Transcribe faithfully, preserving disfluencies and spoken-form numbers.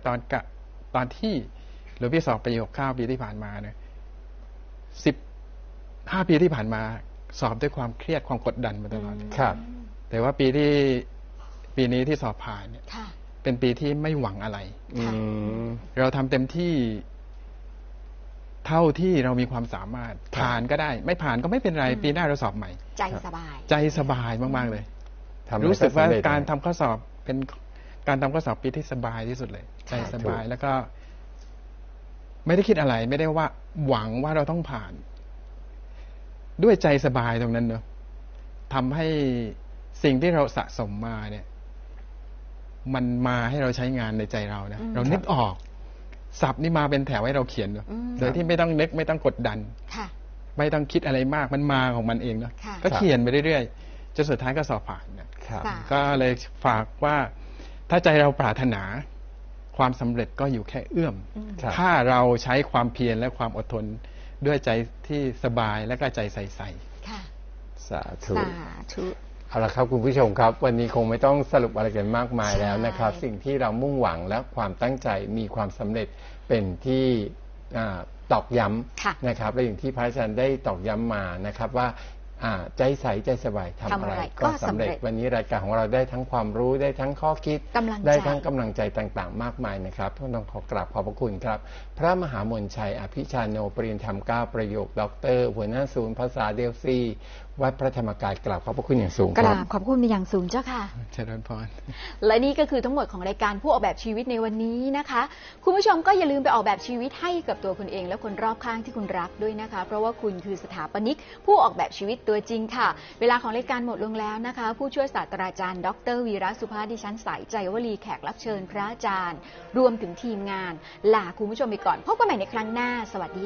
ตอนกะตอนที่หลวงพี่สอบปีหกเก้าปีที่ผ่านมาเนี่ยสิบห้าปีที่ผ่านมาสอบด้วยความเครียดความกดดันมาตลอดครับแต่ว่าปีที่ปีนี้ที่สอบผ่านเนี่ยเป็นปีที่ไม่หวังอะไรเราทำเต็มที่เท่าที่เรามีความสามารถผ่านก็ได้ไม่ผ่านก็ไม่เป็นไรปีหน้าเราสอบใหม่ใจสบายใจสบายมากๆเลยรู้สึกว่าการทำข้อสอบเป็นการทำข้อสอบปีที่สบายที่สุดเลยใจสบายแล้วก็ไม่ได้คิดอะไรไม่ได้ว่าหวังว่าเราต้องผ่านด้วยใจสบายตรงนั้นเนอะทำให้สิ่งที่เราสะสมมาเนี่ยมันมาให้เราใช้งานในใจเรานะเรานึกออกศัพท์นี่มาเป็นแถวให้เราเขียนเนอะโดยที่ไม่ต้องนึกไม่ต้องกดดันไม่ต้องคิดอะไรมากมันมาของมันเองเนอะก็เขียนไปเรื่อยๆจนสุดท้ายก็สอบผ่านนะก็เลยฝากว่าถ้าใจเราปรารถนาความสำเร็จก็อยู่แค่เอื้อมถ้าเราใช้ความเพียรและความอดทนด้วยใจที่สบายและก็ใจใส่ๆสาธุเอาละครับคุณผู้ชมครับวันนี้คงไม่ต้องสรุปอะไรกันมากมายแล้วนะครับสิ่งที่เรามุ่งหวังและความตั้งใจมีความสำเร็จเป็นที่ตอกย้ำนะครับและอย่างที่พระอาจารย์ได้ตอกย้ำมานะครับว่าใจใสใจสบายทำอะไรก็สำเร็จวันนี้รายการของเราได้ทั้งความรู้ได้ทั้งข้อคิดได้ทั้งกำลังใจต่างๆมากมายนะครับต้องขอกราบขอบพระคุณครับพระมหามนชัยอภิชาโนปริญญาธรรมเก้าประโยคด็อกเตอร์หัวหน้าศูนย์ภาษาเดลซีวัดพระธรรมกายกราบขอบพระคุณอย่างสูงกราบขอบคุณเป็นอย่างสูงเจ้าค่ะเจริญพรและนี่ก็คือทั้งหมดของรายการผู้ออกแบบชีวิตในวันนี้นะคะคุณผู้ชมก็อย่าลืมไปออกแบบชีวิตให้กับตัวคุณเองและคนรอบข้างที่คุณรักด้วยนะคะเพราะว่าคุณคือสถาปนิกผู้ออกแบบชีวิตตัวจริงค่ะเวลาของรายการหมดลงแล้วนะคะผู้ช่วยศาสตราจารย์ดรวีระสุภาดิฉันสายใจวลีแขกรับเชิญพระอาจารย์รวมถึงทีมงานลาคุณผู้ชมไปก่อนพบกันใหม่ในครั้งหน้าสวัสดี